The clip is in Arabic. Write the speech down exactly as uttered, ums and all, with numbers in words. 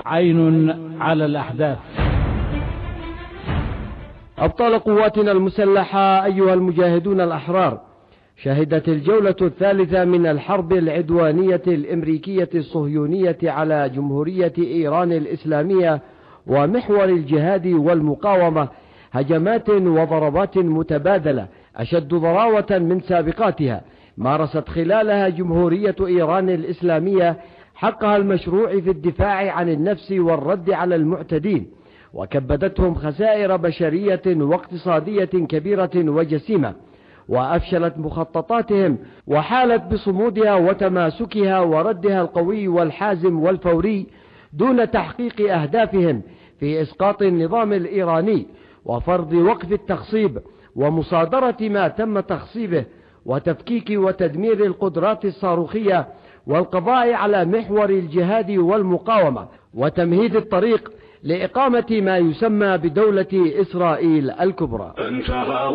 عين على الأحداث. أبطال قواتنا المسلحة أيها المجاهدون الأحرار، شهدت الجولة الثالثة من الحرب العدوانية الأمريكية الصهيونية على جمهورية إيران الإسلامية ومحور الجهاد والمقاومة هجمات وضربات متبادلة أشد ضراوة من سابقاتها، مارست خلالها جمهورية إيران الإسلامية حقها المشروع في الدفاع عن النفس والرد على المعتدين، وكبدتهم خسائر بشرية واقتصادية كبيرة وجسيمة، وأفشلت مخططاتهم وحالت بصمودها وتماسكها وردها القوي والحازم والفوري دون تحقيق أهدافهم في إسقاط النظام الإيراني وفرض وقف التخصيب ومصادرة ما تم تخصيبه وتفكيك وتدمير القدرات الصاروخية والقضاء على محور الجهاد والمقاومة وتمهيد الطريق لإقامة ما يسمى بدولة إسرائيل الكبرى.